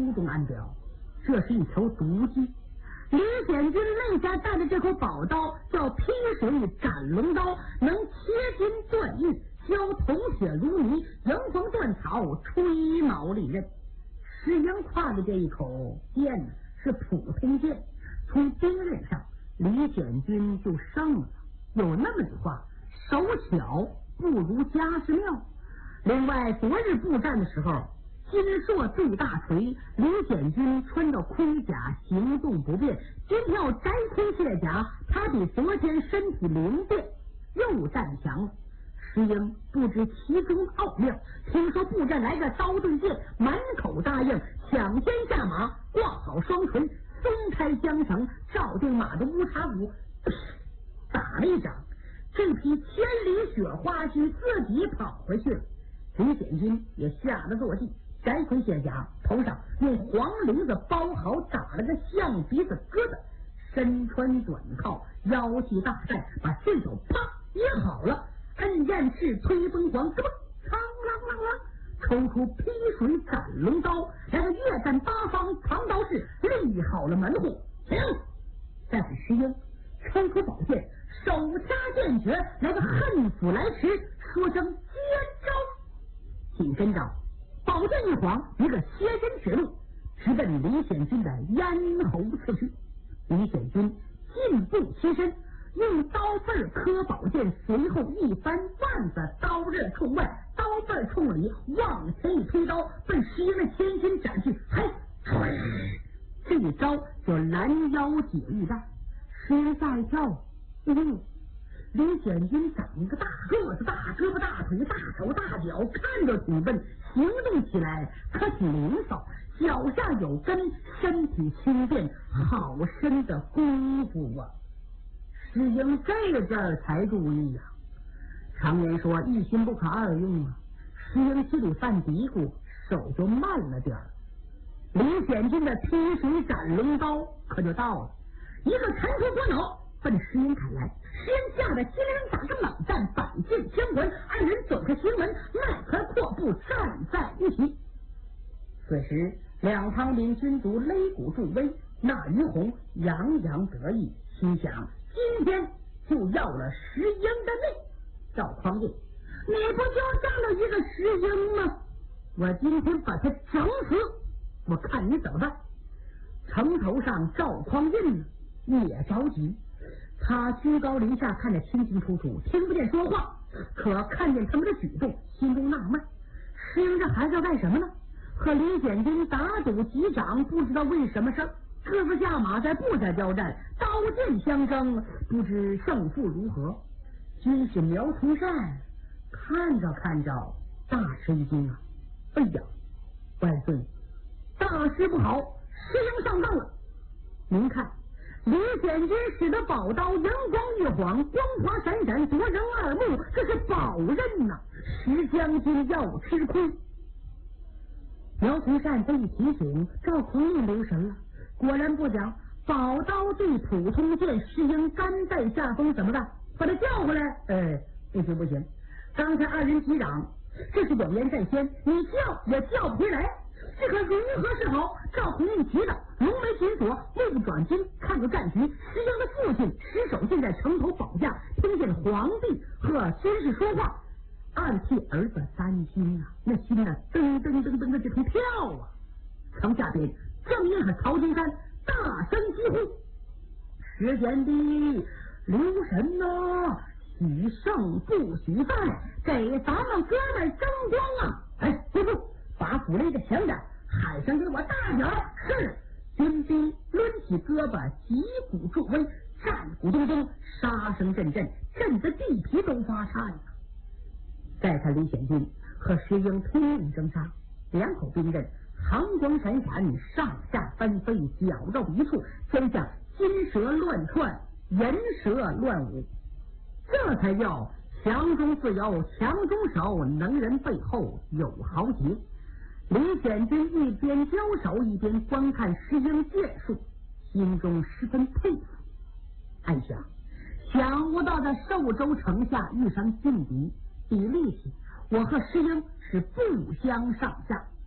书中暗表，这是一条毒计。李显君肋下带着这口宝刀叫劈水斩龙刀，能切金断玉，削铜血如泥，迎风断草，吹毛利刃。石英挎的这一口剑是普通剑，从兵刃上李显君就胜了。有那么句话，手巧不如家事妙。另外昨日布战的时候，金硕对大锤，李显君穿着盔甲行动不便，今天要摘盔卸甲，他比昨天身体灵便，又战强了。石英不知其中奥妙，听说布战来个刀对剑，满口答应，抢先下马，挂好双唇，松开缰绳，照定马的乌叉骨，打了一掌，这匹千里雪花须自己跑回去了。李显君也吓得坐地，摘盔卸甲，头上用黄绫子包好，打了个象鼻子疙瘩，身穿短靠，腰系大带，把顺手啪掖好了，摁剑翅推崩黄，嘡啷啷啷，抽出劈水斩龙刀，来个跃战八方藏刀式，立好了门户。停！再看石英抽出宝剑，手掐剑诀，来个恨斧来迟，说声接招。紧跟着宝剑一晃，一个斜针指路，直奔李显君的咽喉刺去。李显君进步起身，用刀背磕宝剑，随后一翻腕子，刀刃冲外，刀背冲里，往前一推刀，奔石英的前心斩去。这一招叫拦腰解玉带。石英吓一跳，李显君长一个大个子、大胳膊、大腿、大手、大脚，看着挺笨，行动起来可挺灵骚，脚下有根，身体轻便，好深的功夫啊！石英这阵儿才注意呀。常言说一心不可二用啊，石英心里犯嘀咕，手就慢了点儿。李显君的劈水斩龙刀可就到了，一个沉出国脑奔石英砍来，石英吓得激灵打个冷战，反进天文，二人走开行门，迈开阔步站在一起。此时两旁领军卒擂鼓助威，那于洪洋洋得意，心想今天就要了石英的命。赵匡胤，你不就杀了一个石英吗？我今天把他整死，我看你怎么办。城头上赵匡胤也着急，他居高临下看得清清楚楚，听不见说话，可看见他们的举动，心中纳闷，石英这孩子要干什么呢？和李显君打赌几掌，不知道为什么事，各自下马在部下交战，刀剑相争，不知胜负如何。军师苗从善看着看着大吃一惊啊！哎呀，万岁，大事不好，石英上当了！您看李显君使的宝刀阳光一晃，光华闪闪，夺人耳目，这是宝刃呐！石将军要吃亏。苗从善这一提醒，赵匡胤留神了，果然不讲，宝刀对普通剑，石英甘在下风，怎么办？把他叫回来！不行不行，刚才二人击掌，这是有言在先，你叫也叫不回来，这可如何是好？赵匡胤急了，龙眉紧锁，目不转睛看着战局。石英的父亲石守进在城头保驾，听见皇帝和军士说话，暗替儿子担心啊，那心呢噔噔噔噔的就成跳啊！城下边正印和曹金山大声疾呼：石贤弟，留神呐，许胜不许败，给咱们哥们争光啊！记住，把斧勒个响点，喊声给我大点儿。是。军兵抡起胳膊，击鼓助威，战鼓咚咚，杀声阵阵，震得地皮都发颤了。再看李显君和石英拼命争杀，两口兵刃寒光闪闪，上下翻飞，绞肉一处，真像金蛇乱窜，人蛇乱舞。这才叫强中自有强中手，能人背后有豪杰。李显君一边交手，一边观看石英剑术，心中十分佩服。暗想不到在寿州城下遇上劲敌，比力气，我和石英是不相上下。